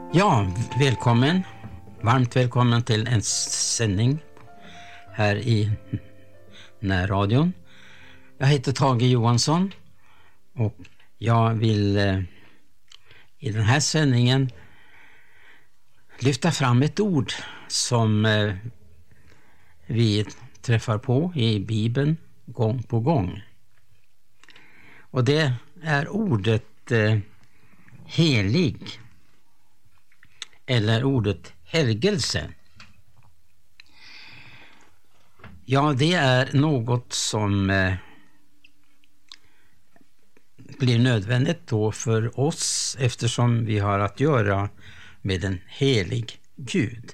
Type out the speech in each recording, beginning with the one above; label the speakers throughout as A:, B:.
A: Ja, välkommen. Varmt välkommen till en sändning här i närradion. Jag heter Tage Johansson och jag vill i den här sändningen lyfta fram ett ord som vi träffar på i Bibeln gång på gång. Och det är ordet helig eller ordet helgelse. Ja, det är något som blir nödvändigt då för oss eftersom vi har att göra med en helig Gud.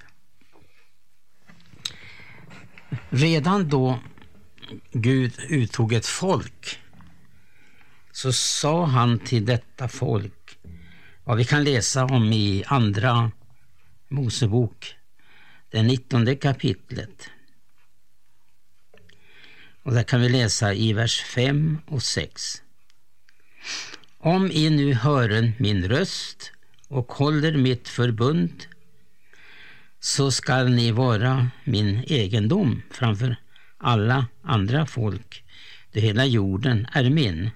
A: Redan då Gud uttog ett folk så sa han till detta folk vad vi kan läsa om i andra Mosebok, det 19:e kapitlet. Och där kan vi läsa i vers 5 och 6. Om I nu hören min röst och håller mitt förbund, så skall ni vara min egendom framför alla andra folk. Det hela jorden är min.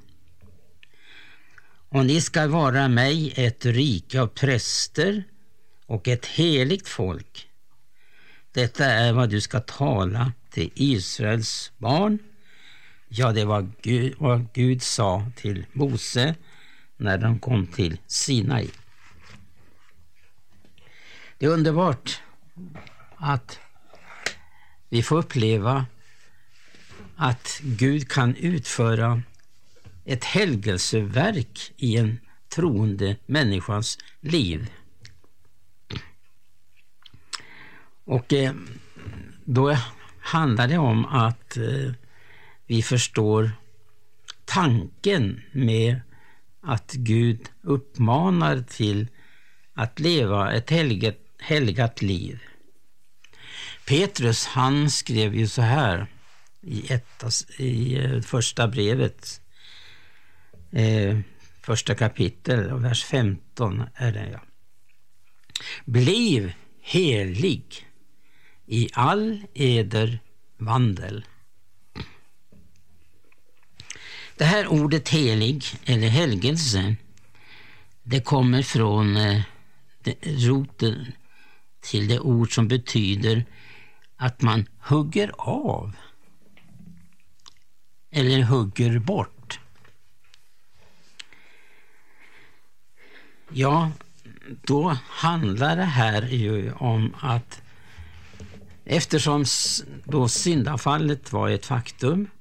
A: Och ni ska vara mig ett rike av präster och ett heligt folk. Detta är vad du ska tala till Israels barn. Ja, det var vad Gud sa till Mose när de kom till Sinai. Det är underbart att vi får uppleva att Gud kan utföra ett helgelseverk i en troende människas liv. Och då handlar det om att vi förstår tanken med att Gud uppmanar till att leva ett helgat liv. Petrus, han skrev ju så här i första brevet, första kapitel och vers 15 är det. Ja. Bliv helig i all eder vandel. Det här ordet helig eller helgelse, det kommer från roten till det ord som betyder att man hugger av eller hugger bort. Ja, då handlar det här ju om att eftersom då syndafallet var ett faktum